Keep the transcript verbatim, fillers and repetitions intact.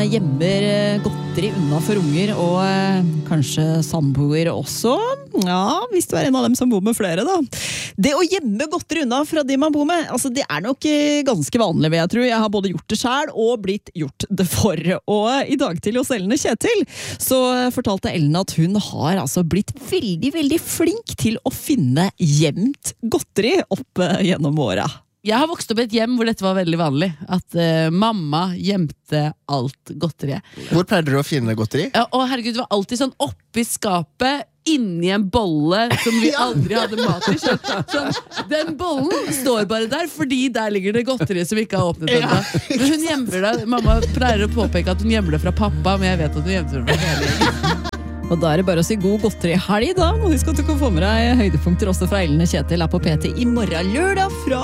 gjemmer godteri unna for unger, og kanskje samboer også. Ja, hvis du er en av dem som bor med flere da. Det å gjemme godteri unna fra de man bor med, altså det er nok ganske vanlig, vil jeg tro. Jeg har både gjort det selv og blitt gjort det for. Og i dag til hos Ellen og Kjetil, så fortalte Ellen at hun har altså blitt veldig, veldig flink til å finne gjemt godteri opp gjennom året. Jeg har vokst opp i et hjem hvor dette var veldig vanlig. At uh, mamma gjemte alt godteriet. Hvor pleide du å finne godteri? Ja, og herregud, det var alltid sånn oppi skapet, inni en bolle som vi aldri hadde mat i. Sånn, den bollen står bare der, fordi der ligger det godteri som vi ikke har åpnet enda. Men hun gjemmer det. Mamma pleier å påpeke at hun gjemmer det fra pappa, men jeg vet at hun gjemmer det fra hele gjengen. Og da er det bare å si god godteri helg da. Og husk at du kan få med deg høydepunkter også fra Ellen og Kjetil er på P T i morgen lørdag fra